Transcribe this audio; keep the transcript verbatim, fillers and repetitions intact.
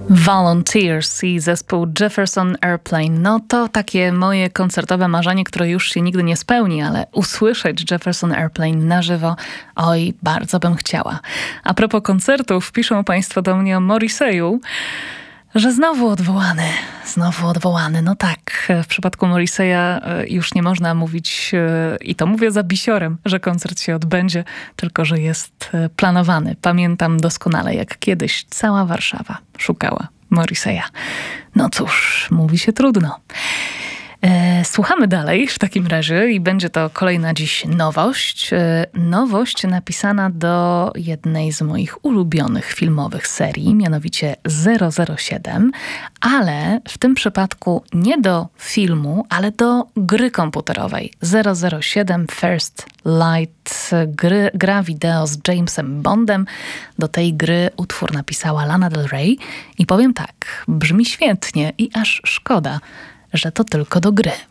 Volunteers i zespół Jefferson Airplane. No to takie moje koncertowe marzenie, które już się nigdy nie spełni, ale usłyszeć Jefferson Airplane na żywo, oj, bardzo bym chciała. A propos koncertów, piszą państwo do mnie o Morrissey'u, że znowu odwołany, znowu odwołany. No tak, w przypadku Morrissey'a już nie można mówić, i to mówię za bisiorem, że koncert się odbędzie, tylko że jest planowany. Pamiętam doskonale, jak kiedyś cała Warszawa szukała Morrissey'a. No cóż, mówi się trudno. E, słuchamy dalej w takim razie i będzie to kolejna dziś nowość. E, nowość napisana do jednej z moich ulubionych filmowych serii, mianowicie zero zero siedem, ale w tym przypadku nie do filmu, ale do gry komputerowej. zero zero siedem First Light, gry, gra wideo z Jamesem Bondem. Do tej gry utwór napisała Lana Del Rey i powiem tak, brzmi świetnie i aż szkoda, że to tylko do gry.